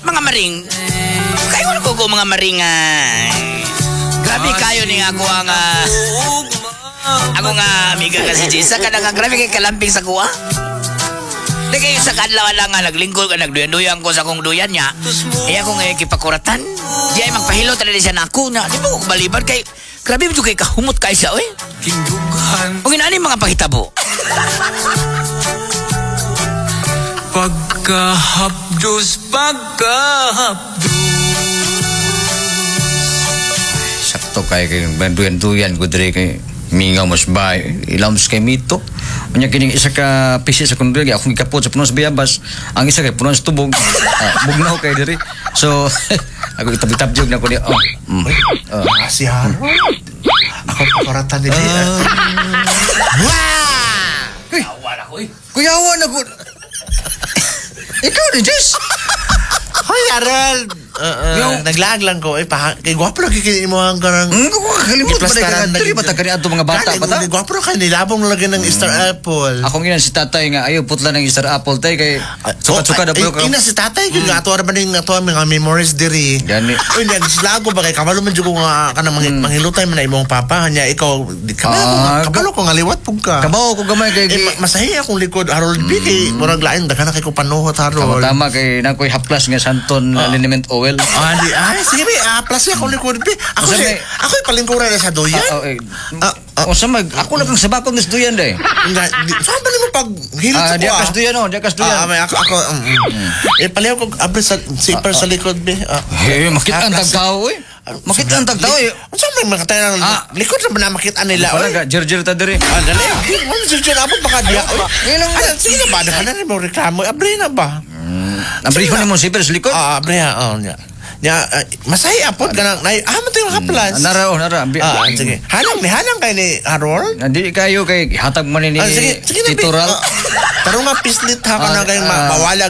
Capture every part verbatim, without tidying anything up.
mga maring. Kayo ko ko mga maring. Uh, grabe kayo ni nga ako ang... Uh, ako nga, amiga kasi Jisa, ka na nga grabe kay kalamping sa kuha. Di kayo sa kadlaw lang nga, naglingkod ka, nagduyan-duyan ko sa kong duyan niya. Eh ako nga kipakuratan. Di ay magpahilo talaga siya na ako na. Di ba ko baliban kay... Grabe mo kay kahumot kayo siya, oy. O ginaan mga pakitabo. Pagkahapdos, pagkahapdos. Sakto kay kay banduyan-duyan ko dire kay mingaw mas bay. Ilams kay mito. Unya kining isa ka pisi sa kundo akong ikapot sa punos bayabas. Ang isa kay punos tubog. Ah, bugnaw kay dire. So ako itab-itab jog na ko di. Oh. Mm. Uh, ah, si Harold. Ako pakoratan ni Jay. Wah! Kuyawan ako eh. Kuyawan ako. Ikaw ni Jess. Hoy, Harold. Uh, uh, naglag lang ko. Eh, pa, kay gwapo lang kikinin mo ang karang... Hmm, kalimut pa rin ka. Dili ba ta kani ato mga bata pa ta? Gwapo lang ka. Nilabong lagi ng Star Apple. Ako nginan si tatay nga ayaw putla ng Star Apple tay kay suka-suka na bro. Ina si tatay kung ato ara ba ning ato mga memories diri. Gani. Uy, nagslago ba kay kabalo man jud ko nga kanang manghilutay man imong papa nya ikaw kabalo kabalo ko nga liwat pug ka. Kabaw ko gamay kay masahi akong likod Harold B kay murag lain daghan kay ko panuhot Harold. Tama kay nakoy haplas nga santon liniment oil. Ah, di ay sige be, ah, plus akong likod be. Ako si ako palingkuran na sa doyan. O sa mag ako lang kang sabakon ng duyan day. Saan ba nimo pag hilot Ah, ko? di kas duyan no, di kas duyan. Ah, ako ako eh paliw ko abre sa zipper sa likod be. Eh, makita ang tagtao eh. Makita ang tagtao eh. Unsa may makita nang likod sa na makita nila oy. Wala jerjer ta diri. Ah, dali. Ano si Jera abot baka dia. Ilang sige na ba na na mo reklamo. Abre na ba? Abre ko ni mo zipper sa likod. Ah, abre ha. Oh, nya. Nya masay apot ganang nay ah mo tayo haplas. Nara oh, nara. Ah, sige. Hanang ni hanang kay ni Harold. Hindi kayo kay hatag man ni titural. Pero nga pislit ha ka na kay mawalag.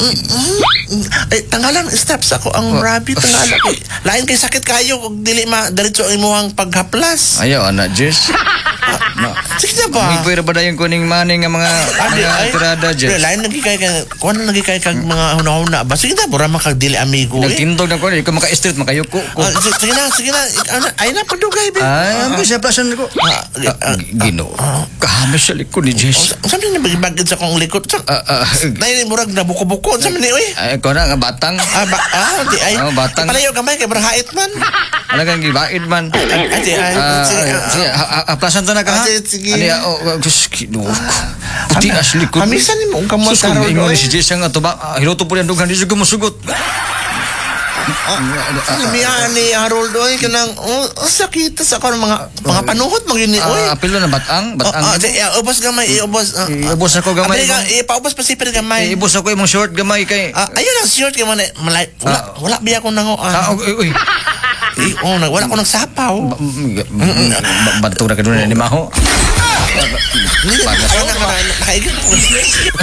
Eh, tanggalan steps ako ang rabbit tanggalan. Lain kay sakit kayo kung dili ma diretso imuhang paghaplas. Ayaw ana Jess. Sige na ba? May pwera ba dayong kuning maning nga mga mga tirada Jess. Lain lagi kay kuan lagi kay kag mga hunahuna ba. Sige na bura makagdili amigo. Nagtindog na ko ikaw maka street makayuko ko. Sige na, sige na. Ay na padugay be. Ay, ang siya plasan ko. Ginoo. Kahamis sa likod ni Jess. Sabi na bagid sa kong likod. Nay murag na buko-buko sa man oy. Ay ko na nga batang. Ah, ba, ah, di ay. Oh, batang. Palayo gamay kay brahait man. Ala kang gibaid man. Ay, di ay. Sige, aplasan to na ka ha. Sige. Ani oh, ginoo. Puti as likod. Kamisan ni mo kamot karo. Ingon si Jess nga to ba. Hiloto po yan dughan di siya gumusugot. Miya ni Harold oy kanang oh, sakit sa kon mga mga panuhot magini oy. Apil na batang, batang. Ah, di ubos gamay, ubos. Ubos ako gamay. Ipaubos pa sipir gamay. Ibos ako imong short gamay kay. Ayun ang short kay man malay. Wala wala biya ko nango. Ah, uy. Eh, oh, wala ko nagsapaw. Bantura ka doon ni Maho. Ayun na ka na.